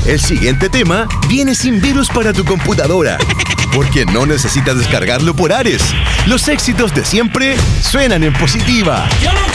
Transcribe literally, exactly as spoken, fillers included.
El siguiente tema viene sin virus para tu computadora, porque no necesitas descargarlo por Ares. Los éxitos de siempre suenan en Positiva. Yo no